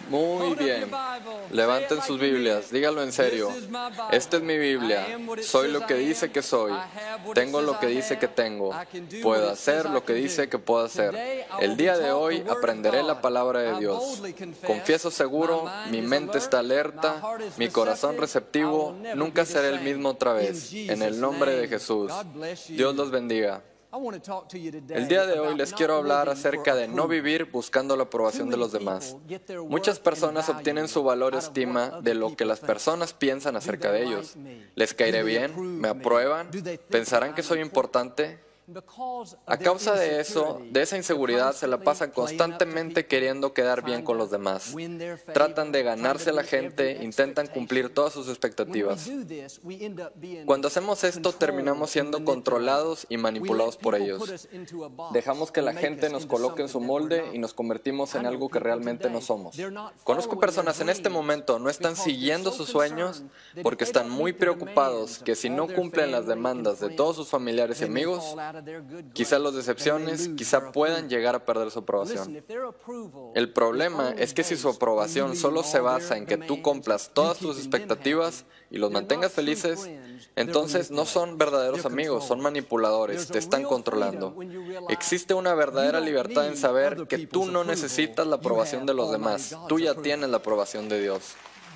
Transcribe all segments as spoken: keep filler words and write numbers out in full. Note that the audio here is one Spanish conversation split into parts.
Muy bien. Levanten sus Biblias, dígalo en serio. Esta es mi Biblia. Soy lo que dice que soy. Tengo lo que dice que tengo. Puedo hacer lo que dice que puedo hacer. El día de hoy aprenderé la palabra de Dios. Confieso seguro, mi mente está alerta, mi corazón receptivo. Nunca seré el mismo otra vez. En el nombre de Jesús. Dios los bendiga. El día de hoy les quiero hablar acerca de no vivir buscando la aprobación de los demás. Muchas personas obtienen su valor y estima de lo que las personas piensan acerca de ellos. ¿Les caeré bien? ¿Me aprueban? ¿Pensarán que soy importante? A causa de eso, de esa inseguridad, se la pasan constantemente queriendo quedar bien con los demás. Tratan de ganarse a la gente, intentan cumplir todas sus expectativas. Cuando hacemos esto, terminamos siendo controlados y manipulados por ellos. Dejamos que la gente nos coloque en su molde y nos convertimos en algo que realmente no somos. Conozco personas en este momento no están siguiendo sus sueños porque están muy preocupados que si no cumplen las demandas de todos sus familiares y amigos, quizá los decepciones, quizá puedan llegar a perder su aprobación. El problema es que si su aprobación solo se basa en que tú cumplas todas tus expectativas y los mantengas felices, entonces no son verdaderos amigos, son manipuladores, te están controlando. Existe una verdadera libertad en saber que tú no necesitas la aprobación de los demás, tú ya tienes la aprobación de Dios.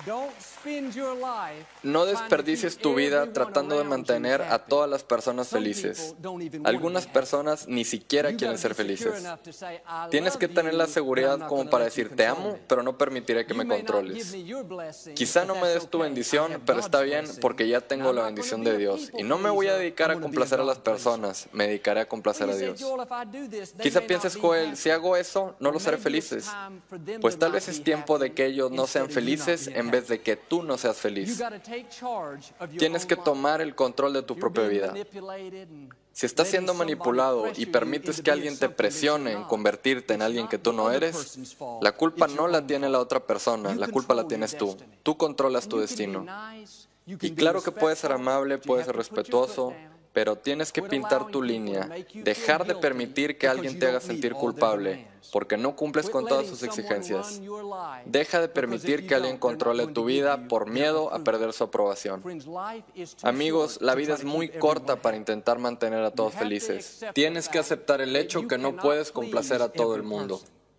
No desperdicies tu vida tratando de mantener a todas las personas felices. Algunas personas ni siquiera quieren ser felices. Tienes que tener la seguridad como para decir, te amo, pero no permitiré que me controles. Quizá no me des tu bendición, pero está bien porque ya tengo la bendición de Dios. Y no me voy a dedicar a complacer a las personas, me dedicaré a complacer a Dios. Quizá pienses, Joel, si hago eso, no los haré felices. Pues tal vez es tiempo de que ellos no sean felices en vez de que tú no seas feliz. Tienes que tomar el control de tu propia vida. Si estás siendo manipulado y permites que alguien te presione en convertirte en alguien que tú no eres, la culpa no la tiene la otra persona, la culpa la tienes tú. Tú controlas tu destino. Y claro que puedes ser amable, puedes ser respetuoso, pero tienes que pintar tu línea, dejar de permitir que alguien te haga sentir culpable, porque no cumples con todas sus exigencias. Deja de permitir que alguien controle tu vida por miedo a perder su aprobación. Amigos, la vida es muy corta para intentar mantener a todos felices. Tienes que aceptar el hecho que no puedes complacer a todo el mundo.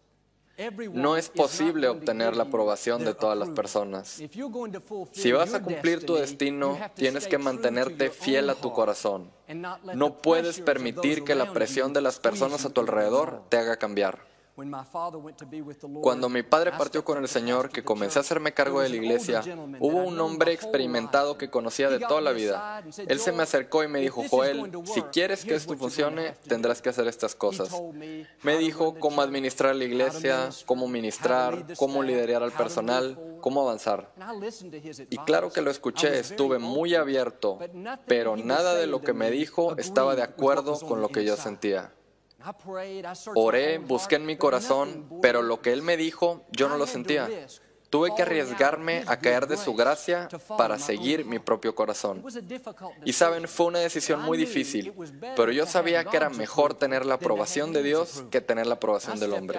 No es posible obtener la aprobación de todas las personas. Si vas a cumplir tu destino, tienes que mantenerte fiel a tu corazón. No puedes permitir que la presión de las personas a tu alrededor te haga cambiar. Cuando mi padre partió con el Señor, que comencé a hacerme cargo de la iglesia, hubo un hombre experimentado que conocía de toda la vida. Él se me acercó y me dijo, Joel, si quieres que esto funcione, tendrás que hacer estas cosas. Me dijo cómo administrar la iglesia, cómo ministrar, cómo liderar al personal, cómo avanzar. Y claro que lo escuché, estuve muy abierto, pero nada de lo que me dijo estaba de acuerdo con lo que yo sentía. Oré, busqué en mi corazón, pero lo que Él me dijo, yo no lo sentía. Tuve que arriesgarme a caer de su gracia para seguir mi propio corazón. Y saben, fue una decisión muy difícil, pero yo sabía que era mejor tener la aprobación de Dios que tener la aprobación del hombre.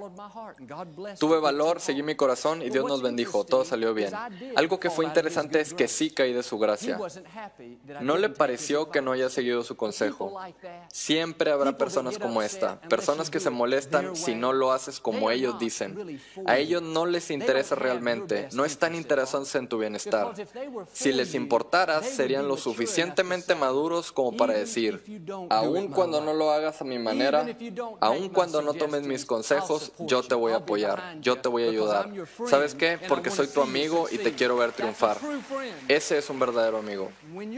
Tuve valor, seguí mi corazón y Dios nos bendijo, todo salió bien. Algo que fue interesante es que sí caí de su gracia. No le pareció que no haya seguido su consejo. Siempre habrá personas como esta, personas que se molestan si no lo haces como ellos dicen. A ellos no les interesa realmente, no están interesados en tu bienestar. Si les importaras, serían lo suficientemente maduros como para decir, aun cuando no lo hagas a mi manera, aun cuando no tomes mis consejos, yo te voy a apoyar, yo te voy a ayudar. ¿Sabes qué? Porque soy tu amigo y te quiero ver triunfar. Ese es un verdadero amigo.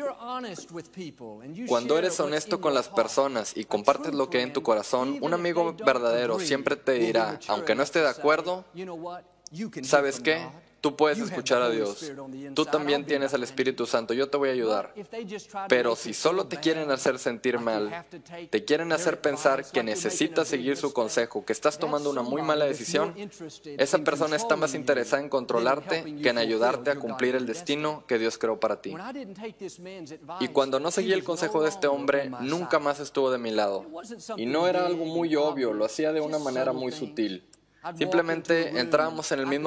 Cuando eres honesto con las personas y compartes lo que hay en tu corazón, un amigo verdadero siempre te dirá, aunque no esté de acuerdo, ¿sabes qué? Tú puedes escuchar a Dios. Tú también tienes al Espíritu Santo. Yo te voy a ayudar. Pero si solo te quieren hacer sentir mal, te quieren hacer pensar que necesitas seguir su consejo, que estás tomando una muy mala decisión, esa persona está más interesada en controlarte que en ayudarte a cumplir el destino que Dios creó para ti. Y cuando no seguí el consejo de este hombre, nunca más estuvo de mi lado. Y no era algo muy obvio, lo hacía de una manera muy sutil. Simplemente entrábamos en el mismo